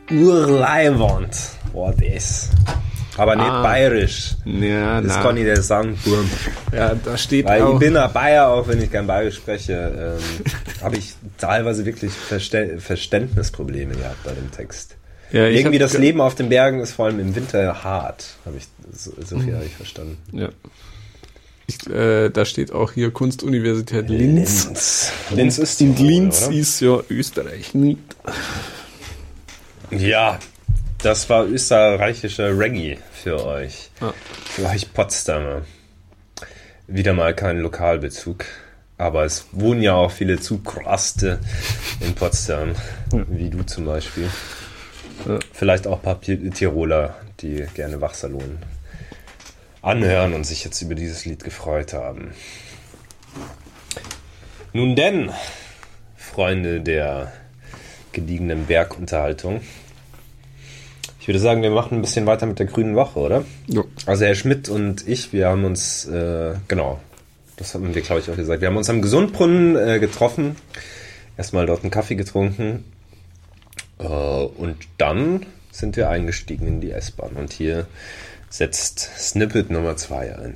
urleiwand war das. Aber nicht bayerisch. Ja, das kann ich dir sagen, Burm. Ja, da steht weil auch... ich bin ein Bayer, auch wenn ich kein Bayerisch spreche, habe ich teilweise wirklich Verständnisprobleme gehabt bei dem Text. Ja, irgendwie das Leben auf den Bergen ist vor allem im Winter hart. So viel habe ich verstanden. Ja. Da steht auch hier Kunstuniversität Linz. Linz ist die Linz oder? Ist ja Österreich nicht. Ja, das war österreichischer Reggae für euch. Ah. Für euch Potsdamer. Wieder mal kein Lokalbezug. Aber es wohnen ja auch viele Zugraste in Potsdam. Ja. Wie du zum Beispiel. Ja. Vielleicht auch ein paar Tiroler, die gerne Wachsalonen anhören und sich jetzt über dieses Lied gefreut haben. Nun denn, Freunde der gediegenen Bergunterhaltung. Ich würde sagen, wir machen ein bisschen weiter mit der Grünen Woche, oder? Ja. Also Herr Schmidt und ich, wir haben uns, das haben wir, glaube ich, auch gesagt, wir haben uns am Gesundbrunnen getroffen, erstmal dort einen Kaffee getrunken und dann sind wir eingestiegen in die S-Bahn und hier setzt Snippet Nummer 2 ein.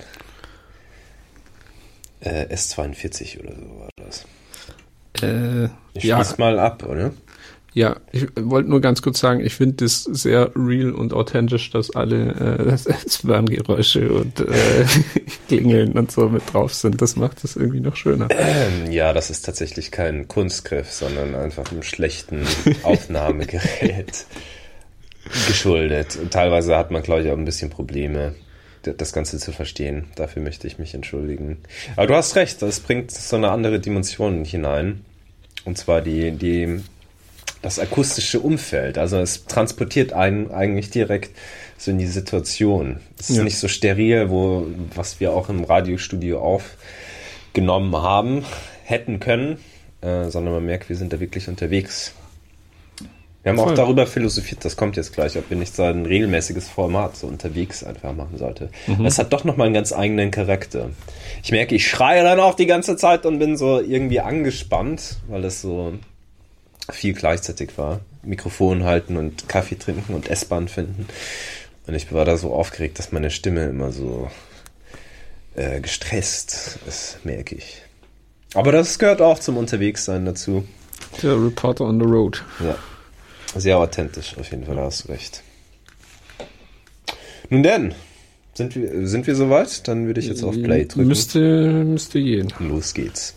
S42 oder so war das. Ich schließ mal ab, oder? Ja, ich wollte nur ganz kurz sagen, ich finde das sehr real und authentisch, dass alle S-Bahn-Geräusche und Klingeln und so mit drauf sind. Das macht es irgendwie noch schöner. Ja, das ist tatsächlich kein Kunstgriff, sondern einfach einem schlechten Aufnahmegerät geschuldet. Und teilweise hat man, glaube ich, auch ein bisschen Probleme, das Ganze zu verstehen. Dafür möchte ich mich entschuldigen. Aber du hast recht, das bringt so eine andere Dimension hinein. Und zwar das akustische Umfeld. Also es transportiert einen eigentlich direkt so in die Situation. Es ist nicht so steril, was wir auch im Radiostudio aufgenommen hätten können, sondern man merkt, wir sind da wirklich unterwegs. Wir haben auch darüber philosophiert, das kommt jetzt gleich, ob wir nicht so ein regelmäßiges Format so unterwegs einfach machen sollte. Das hat doch nochmal einen ganz eigenen Charakter. Ich merke, ich schreie dann auch die ganze Zeit und bin so irgendwie angespannt, weil das so viel gleichzeitig war. Mikrofon halten und Kaffee trinken und S-Bahn finden. Und ich war da so aufgeregt, dass meine Stimme immer so gestresst ist, merke ich. Aber das gehört auch zum Unterwegssein dazu. Der Reporter on the Road. Ja. Sehr authentisch, auf jeden Fall, da hast du recht. Nun denn, sind wir soweit? Dann würde ich jetzt auf Play drücken. Müsste gehen. Los geht's.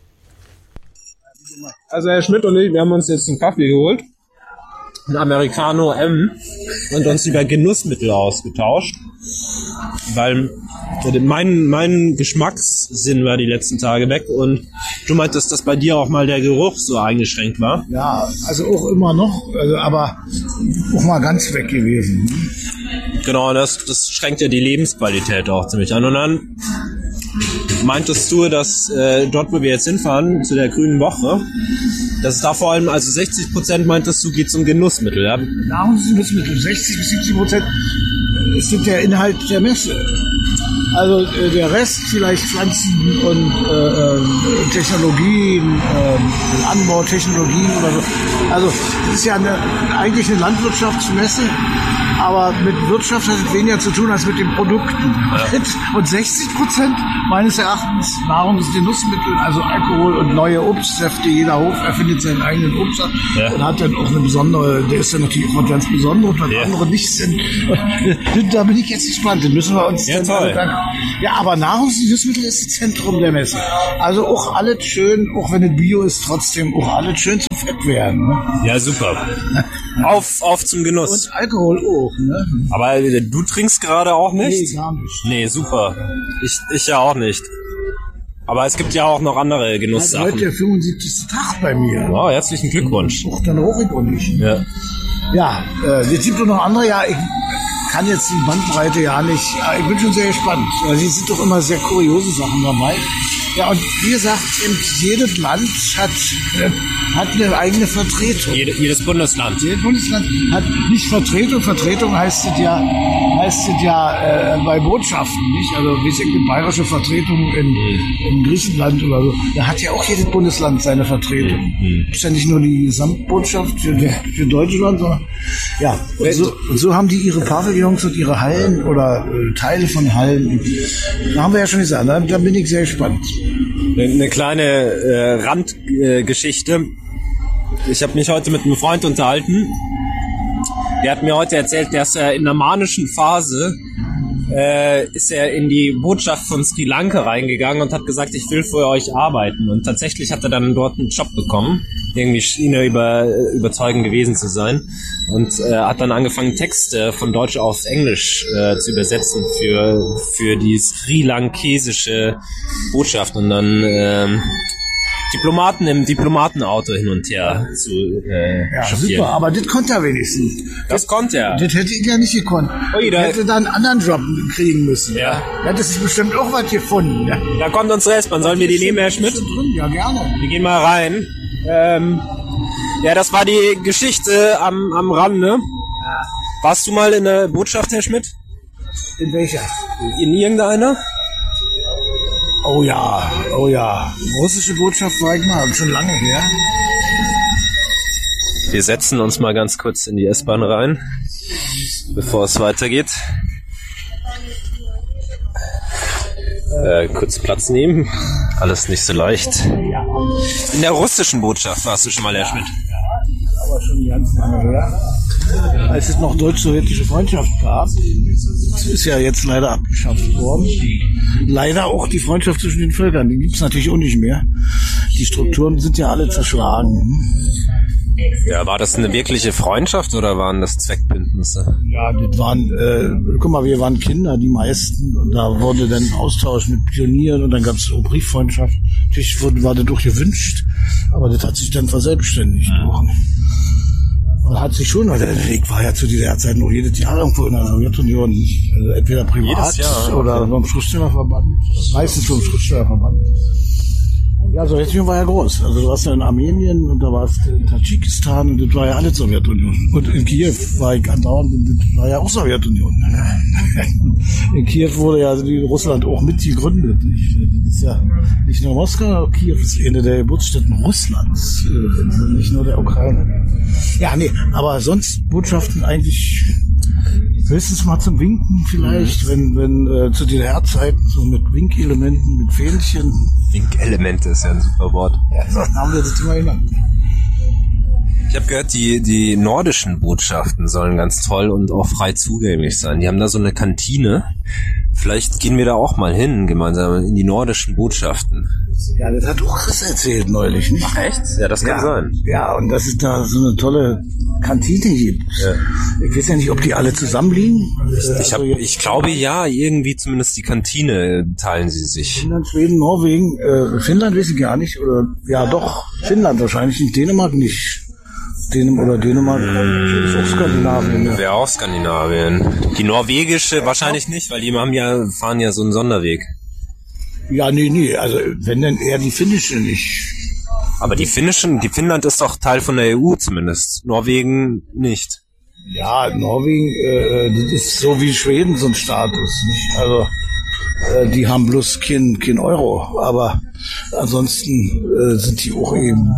Also Herr Schmidt und ich, wir haben uns jetzt einen Kaffee geholt. Ein Americano M. Und uns über Genussmittel ausgetauscht. Weil mein Geschmackssinn war die letzten Tage weg und du meintest, dass bei dir auch mal der Geruch so eingeschränkt war. Ja, also auch immer noch, aber auch mal ganz weg gewesen. Genau, das schränkt ja die Lebensqualität auch ziemlich an. Und dann meintest du, dass dort, wo wir jetzt hinfahren, zu der Grünen Woche, dass es da vor allem, also 60% meintest du, geht es um Genussmittel, ja? Nahrungsmittel, 60-70% ist der Inhalt der Messe. Also der Rest vielleicht Pflanzen und Technologien, Anbautechnologien oder so. Also es ist ja eigentlich eine Landwirtschaftsmesse, aber mit Wirtschaft hat es weniger zu tun als mit den Produkten. Ja. Und 60% meines Erachtens Nahrungsgenussmittel, also Alkohol und neue Obstsäfte. Jeder Hof erfindet seinen eigenen Obstsaft und hat dann auch eine besondere, der ist dann natürlich auch ganz besonders, weil andere nicht sind. Und da bin ich jetzt gespannt, den müssen wir uns ja, aber Nahrungsmittel ist das Zentrum der Messe. Also auch alles schön, auch wenn es Bio ist, trotzdem auch alles schön zu fett werden. Ne? Ja, super. Auf zum Genuss. Und Alkohol auch. Ne? Aber du trinkst gerade auch nicht? Nee, gar nicht. Nee, super. Ich ja auch nicht. Aber es gibt ja auch noch andere Genusssachen. Heute der 75. Tag bei mir. Wow, herzlichen Glückwunsch. Auch dann hoch ich auch nicht. Ja. Ja, es gibt doch noch andere, ja, ich kann jetzt die Bandbreite ja nicht, ich bin schon sehr gespannt. Also es sind doch immer sehr kuriose Sachen dabei. Ja, und wie gesagt, jedes Land hat eine eigene Vertretung. Jedes Bundesland. Jedes Bundesland hat nicht Vertretung. Vertretung heißt es ja bei Botschaften, nicht? Also wie es eine bayerische Vertretung in Griechenland oder so. Da hat ja auch jedes Bundesland seine Vertretung. Ist ja nicht nur die Gesamtbotschaft für Deutschland, sondern ja. Und so haben die ihre Pavillons und ihre Hallen oder Teile von Hallen. Da haben wir ja schon gesagt, da bin ich sehr gespannt. Eine kleine Randgeschichte. Ich habe mich heute mit einem Freund unterhalten. Der hat mir heute erzählt, dass er in der manischen Phase ist er in die Botschaft von Sri Lanka reingegangen und hat gesagt, ich will für euch arbeiten. Und tatsächlich hat er dann dort einen Job bekommen. Irgendwie schien er überzeugend gewesen zu sein. Und hat dann angefangen, Texte von Deutsch auf Englisch zu übersetzen für die sri lankesische Botschaft. Und dann Diplomaten im Diplomatenauto hin und her zu chauffieren. Super, aber das konnte er wenigstens. Das konnte er. Das hätte ich ja nicht gekonnt. Er hätte da einen anderen Job kriegen müssen. Ja. Da hätte sich bestimmt auch was gefunden. Ja. Da kommt uns Restmann. Sollen wir die nehmen, Herr Schmidt? Ja, gerne. Wir gehen mal rein. Ja, das war die Geschichte am Rande. Warst du mal in der Botschaft, Herr Schmidt? In welcher? In irgendeiner? Oh ja. Russische Botschaft war ich mal, schon lange her. Wir setzen uns mal ganz kurz in die S-Bahn rein, bevor es weitergeht. Kurz Platz nehmen. Alles nicht so leicht. In der russischen Botschaft warst du schon mal, Herr Schmidt. Aber schon ganz lange her. Als es noch deutsch-sowjetische Freundschaft gab. Das ist ja jetzt leider abgeschafft worden. Leider auch die Freundschaft zwischen den Völkern. Die gibt's natürlich auch nicht mehr. Die Strukturen sind ja alle zerschlagen. Ja, war das eine wirkliche Freundschaft oder waren das Zweckbündnisse? Ja, das waren, guck mal, wir waren Kinder, die meisten, und da wurde dann Austausch mit Pionieren und dann gab es so Brieffreundschaft. Natürlich war das doch gewünscht, aber das hat sich dann verselbstständigt. Man hat sich schon, also ich war ja zu dieser Zeit noch jedes Jahr irgendwo in der Sowjetunion, also entweder privat oder beim Schriftstellerverband, meistens beim Schriftstellerverband. Ja, Sowjetunion war ja groß. Also du warst ja in Armenien und da warst du in Tadschikistan und das war ja alles Sowjetunion. Und in Kiew war ich andauernd und das war ja auch Sowjetunion. In Kiew wurde ja Russland auch mitgegründet. Das ist ja nicht nur Moskau, Kiew ist eine der Geburtsstätten Russlands, nicht nur der Ukraine. Ja, nee, aber sonst Botschaften eigentlich höchstens mal zum Winken vielleicht, wenn zu DDR-Zeiten so mit Winkelementen, mit Fähnchen. Winkelemente ist ja ein super Wort. Ja, so haben wir das immer genannt. Ich habe gehört, die nordischen Botschaften sollen ganz toll und auch frei zugänglich sein. Die haben da so eine Kantine. Vielleicht gehen wir da auch mal hin, gemeinsam in die nordischen Botschaften. Ja, das hat auch Chris erzählt neulich, nicht? Ach echt? Ja, das kann sein. Ja, und dass es da so eine tolle Kantine gibt. Ja. Ich weiß ja nicht, ob die alle zusammenliegen. Ich glaube ja, irgendwie zumindest die Kantine teilen sie sich. Finnland, Schweden, Norwegen, Finnland weiß ich gar nicht. Oder ja doch, Finnland wahrscheinlich, nicht Dänemark nicht. Dänemark ist auch Skandinavien. Ja. Wäre auch Skandinavien. Die norwegische wahrscheinlich nicht, weil die fahren ja so einen Sonderweg. Ja, nee, also wenn denn eher die finnische nicht. Aber die Finnland ist doch Teil von der EU zumindest. Norwegen nicht. Ja, Norwegen, das ist so wie Schweden so ein Status, nicht? Also die haben bloß kein Euro, aber ansonsten sind die auch eben,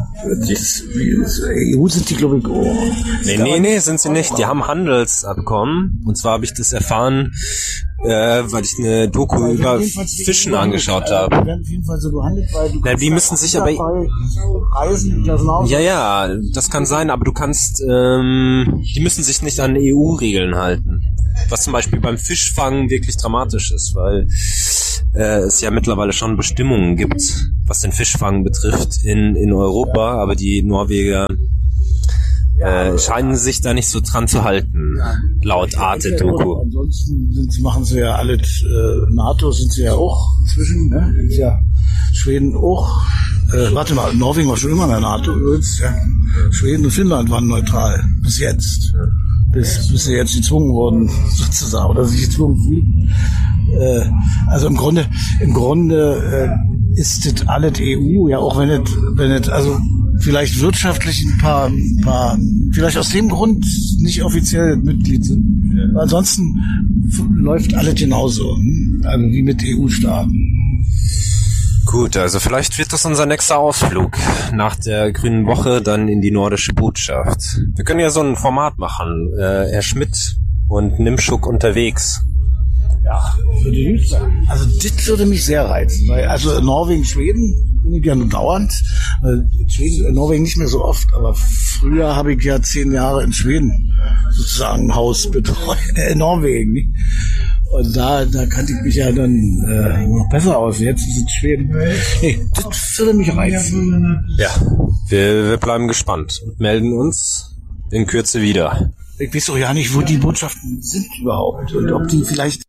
EU sind die, glaube ich, auch. Nee, sind sie nicht. Die haben Handelsabkommen. Und zwar habe ich das erfahren, weil ich eine Doku über Fischen angeschaut habe. Die werden auf jeden Fall so behandelt, weil du die müssen sich aber reisen, ja, das kann sein, aber du kannst, die müssen sich nicht an EU-Regeln halten. Was zum Beispiel beim Fischfang wirklich dramatisch ist, weil es ja mittlerweile schon Bestimmungen gibt, was den Fischfang betrifft in Europa, aber die Norweger scheinen sich da nicht so dran zu halten, laut Arte-Doku. Ansonsten machen sie ja alles, NATO sind sie ja auch inzwischen, ne? Ist ja Schweden auch. Warte mal, Norwegen war schon immer in der NATO übrigens. Ja. Schweden und Finnland waren neutral, bis jetzt. Bis sie jetzt gezwungen wurden, sozusagen, oder sich gezwungen fühlen. Also im Grunde ist das alles EU, ja, auch wenn es also vielleicht wirtschaftlich ein paar, vielleicht aus dem Grund nicht offiziell Mitglied sind. Ja. Ansonsten läuft alles genauso, also wie mit EU-Staaten. Gut, also vielleicht wird das unser nächster Ausflug nach der Grünen Woche dann in die nordische Botschaft. Wir können ja so ein Format machen, Herr Schmidt und Nimschuk unterwegs. Ja, würde ich sagen. Also das würde mich sehr reizen, weil also Norwegen, Schweden bin ich ja nur dauernd. Schweden, Norwegen nicht mehr so oft, aber früher habe ich ja 10 Jahre in Schweden sozusagen ein Haus betreut, in Norwegen. Nicht? Und da kannte ich mich ja dann noch besser aus. Jetzt ist es Schweden. Nee, das würde mich reizen. Ja, wir bleiben gespannt und melden uns in Kürze wieder. Ich weiß doch ja nicht, wo die Botschaften sind überhaupt und ob die vielleicht...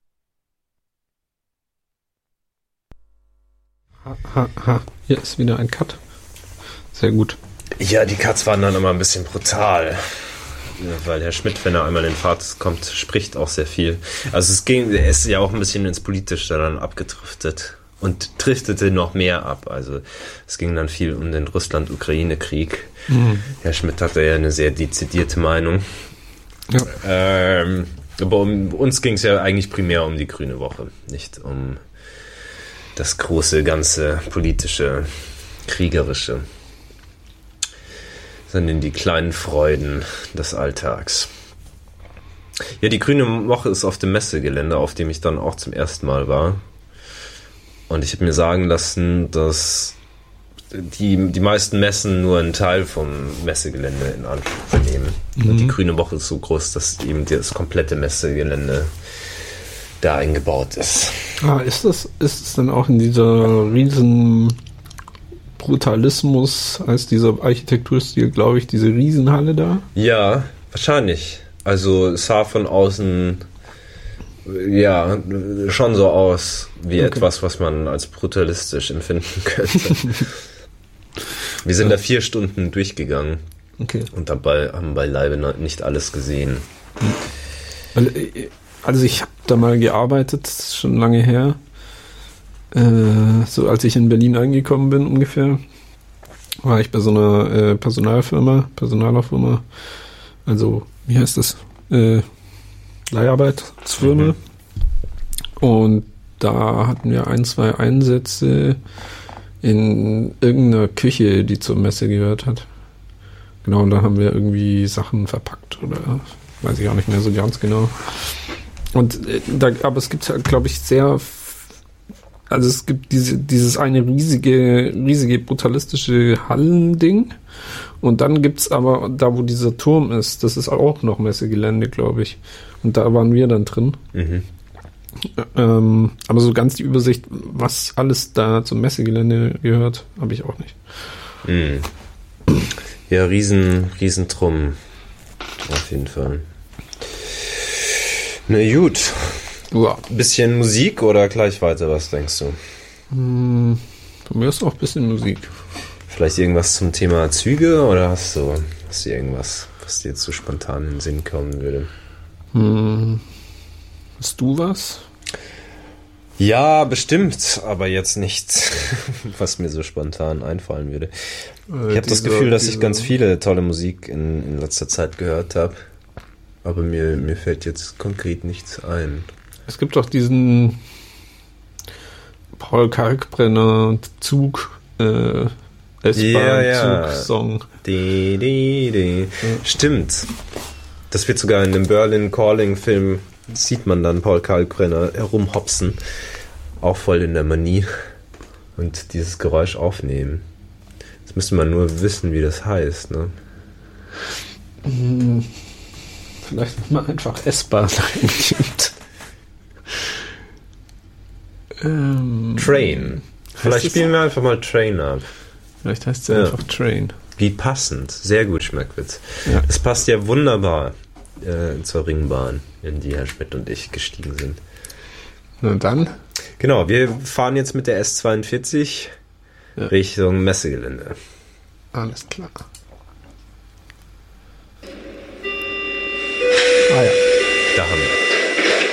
Hier ist wieder ein Cut. Sehr gut. Ja, die Cuts waren dann immer ein bisschen brutal. Ja, weil Herr Schmidt, wenn er einmal in Fahrt kommt, spricht auch sehr viel. Also er ist ja auch ein bisschen ins Politische dann abgedriftet und driftete noch mehr ab. Also es ging dann viel um den Russland-Ukraine-Krieg. Mhm. Herr Schmidt hatte ja eine sehr dezidierte Meinung. Ja. Aber um uns ging es ja eigentlich primär um die Grüne Woche, nicht um das große, ganze politische, kriegerische, sondern die kleinen Freuden des Alltags. Ja, die Grüne Woche ist auf dem Messegelände, auf dem ich dann auch zum ersten Mal war. Und ich habe mir sagen lassen, dass die meisten Messen nur einen Teil vom Messegelände in Anspruch nehmen. Mhm. Und die Grüne Woche ist so groß, dass eben das komplette Messegelände da eingebaut ist. Ist es dann auch in dieser riesen Brutalismus als dieser Architekturstil, glaube ich, diese Riesenhalle da? Ja, wahrscheinlich. Also es sah von außen ja schon so aus wie etwas, was man als brutalistisch empfinden könnte. Wir sind da 4 Stunden durchgegangen und dabei haben beileibe nicht alles gesehen. Also ich habe da mal gearbeitet, schon lange her. So als ich in Berlin angekommen bin ungefähr, war ich bei so einer Personalerfirma, also wie heißt das? Leiharbeitsfirma. Und da hatten wir 1, 2 Einsätze in irgendeiner Küche, die zur Messe gehört hat. Genau, und da haben wir irgendwie Sachen verpackt oder weiß ich auch nicht mehr so ganz genau. Und aber es gibt ja, glaube ich, also es gibt dieses eine riesige brutalistische Hallending und dann gibt's aber da, wo dieser Turm ist, das ist auch noch Messegelände, glaube ich. Und da waren wir dann drin. Mhm. Aber so ganz die Übersicht, was alles da zum Messegelände gehört, habe ich auch nicht. Mhm. Ja, Riesentrum. Auf jeden Fall. Na gut. Ja. Bisschen Musik oder gleich weiter, was denkst du? Von mir ist auch ein bisschen Musik. Vielleicht irgendwas zum Thema Züge oder hast du irgendwas, was dir jetzt so spontan in den Sinn kommen würde? Hast du was? Ja, bestimmt, aber jetzt nichts, was mir so spontan einfallen würde. Ich habe das Gefühl, dass ich ganz viele tolle Musik in letzter Zeit gehört habe, aber mir fällt jetzt konkret nichts ein. Es gibt doch diesen Paul Kalkbrenner S-Bahn-Zug-Song. Ja. Stimmt. Das wird sogar in dem Berlin Calling-Film, sieht man dann Paul Kalkbrenner herumhopsen, auch voll in der Manie und dieses Geräusch aufnehmen. Jetzt müsste man nur wissen, wie das heißt, ne? Vielleicht, wenn man einfach S-Bahn eingibt. Train. Vielleicht spielen wir einfach mal Train ab. Vielleicht heißt es einfach Train. Wie passend. Sehr gut, Schmeckwitz. Ja. Das passt ja wunderbar zur Ringbahn, in die Herr Schmidt und ich gestiegen sind. Na dann. Genau, wir fahren jetzt mit der S42 Richtung Messegelände. Alles klar. Da haben wir